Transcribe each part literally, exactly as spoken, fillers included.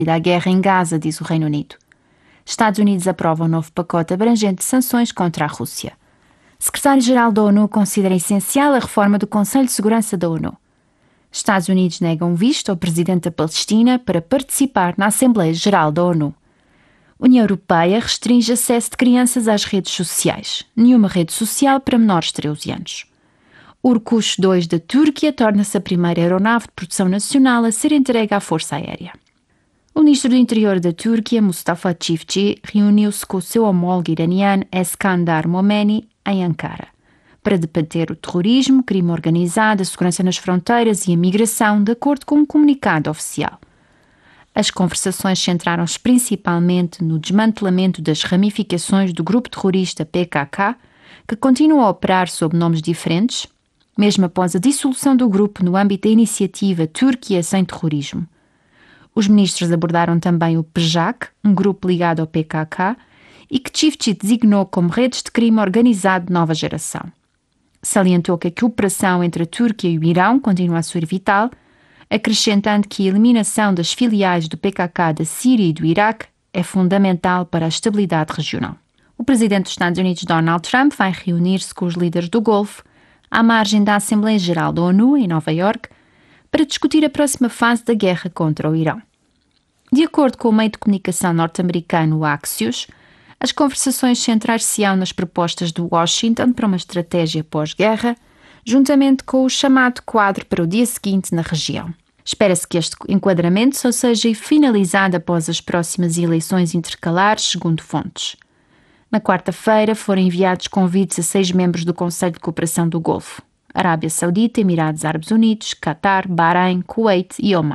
da guerra em Gaza, diz o Reino Unido. Estados Unidos aprova um novo pacote abrangente de sanções contra a Rússia. Secretário-Geral da ONU considera essencial a reforma do Conselho de Segurança da ONU. Estados Unidos negam visto ao presidente da Palestina para participar na Assembleia Geral da ONU. União Europeia restringe acesso de crianças às redes sociais. Nenhuma rede social para menores de treze anos. O Urkush dois da Turquia torna-se a primeira aeronave de produção nacional a ser entregue à Força Aérea. O ministro do Interior da Turquia, Mustafa Çiftçi, reuniu-se com o seu homólogo iraniano Eskandar Momeni em Ankara, para debater o terrorismo, crime organizado, a segurança nas fronteiras e a migração, de acordo com um comunicado oficial. As conversações centraram-se principalmente no desmantelamento das ramificações do grupo terrorista P K K, que continua a operar sob nomes diferentes, mesmo após a dissolução do grupo no âmbito da iniciativa Turquia Sem Terrorismo. Os ministros abordaram também o P J A K, um grupo ligado ao P K K, e que Çiftçi designou como redes de crime organizado de nova geração. Salientou que a cooperação entre a Turquia e o Irão continua a ser vital, acrescentando que a eliminação das filiais do P K K da Síria e do Iraque é fundamental para a estabilidade regional. O presidente dos Estados Unidos, Donald Trump, vai reunir-se com os líderes do Golfo, à margem da Assembleia Geral da ONU, em Nova Iorque, para discutir a próxima fase da guerra contra o Irão. De acordo com o meio de comunicação norte-americano Axios, as conversações centrar-se-ão nas propostas de Washington para uma estratégia pós-guerra, juntamente com o chamado quadro para o dia seguinte na região. Espera-se que este enquadramento só seja finalizado após as próximas eleições intercalares, segundo fontes. Na quarta-feira foram enviados convites a seis membros do Conselho de Cooperação do Golfo: Arábia Saudita, Emirados Árabes Unidos, Catar, Bahrein, Kuwait e Omã.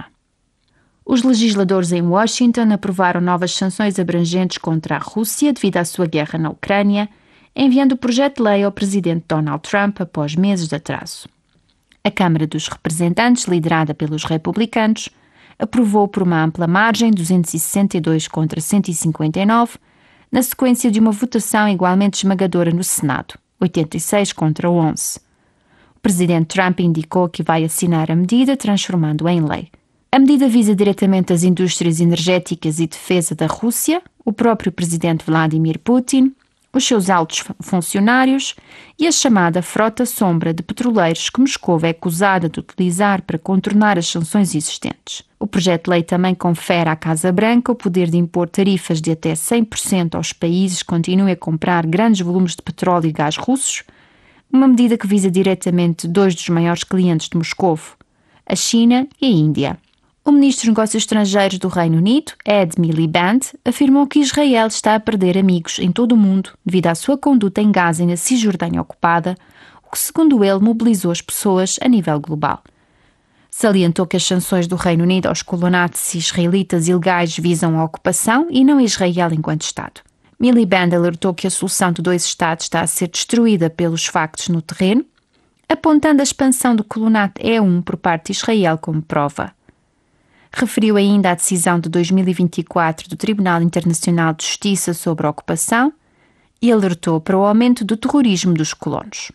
Os legisladores em Washington aprovaram novas sanções abrangentes contra a Rússia devido à sua guerra na Ucrânia, enviando o projeto de lei ao presidente Donald Trump após meses de atraso. A Câmara dos Representantes, liderada pelos republicanos, aprovou por uma ampla margem, duzentos e sessenta e dois contra cento e cinquenta e nove, na sequência de uma votação igualmente esmagadora no Senado, oitenta e seis contra onze. O presidente Trump indicou que vai assinar a medida, transformando-a em lei. A medida visa diretamente as indústrias energéticas e defesa da Rússia, o próprio presidente Vladimir Putin, os seus altos funcionários e a chamada frota sombra de petroleiros que Moscou é acusada de utilizar para contornar as sanções existentes. O projeto de lei também confere à Casa Branca o poder de impor tarifas de até cem por cento aos países que continuem a comprar grandes volumes de petróleo e gás russos, uma medida que visa diretamente dois dos maiores clientes de Moscou, a China e a Índia. O ministro dos Negócios Estrangeiros do Reino Unido, Ed Miliband, afirmou que Israel está a perder amigos em todo o mundo devido à sua conduta em Gaza e na Cisjordânia ocupada, o que, segundo ele, mobilizou as pessoas a nível global. Salientou que as sanções do Reino Unido aos colonatos israelitas ilegais visam a ocupação e não Israel enquanto Estado. Miliband alertou que a solução de dois Estados está a ser destruída pelos factos no terreno, apontando a expansão do colonato E um por parte de Israel como prova. Referiu ainda a decisão de dois mil e vinte e quatro do Tribunal Internacional de Justiça sobre a ocupação e alertou para o aumento do terrorismo dos colonos.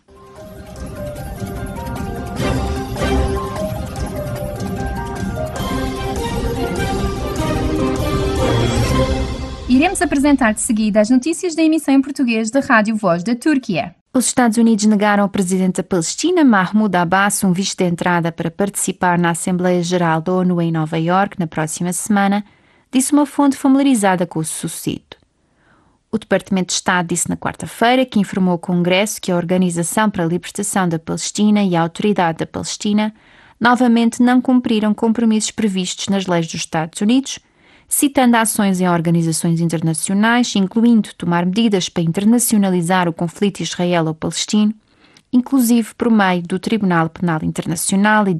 Iremos apresentar de seguida as notícias da emissão em português da Rádio Voz da Turquia. Os Estados Unidos negaram ao presidente da Palestina, Mahmoud Abbas, um visto de entrada para participar na Assembleia Geral da ONU em Nova Iorque na próxima semana, disse uma fonte familiarizada com o sucedido. O Departamento de Estado disse na quarta-feira que informou ao Congresso que a Organização para a Libertação da Palestina e a Autoridade da Palestina novamente não cumpriram compromissos previstos nas leis dos Estados Unidos, citando ações em organizações internacionais, incluindo tomar medidas para internacionalizar o conflito israelo-palestino, inclusive por meio do Tribunal Penal Internacional e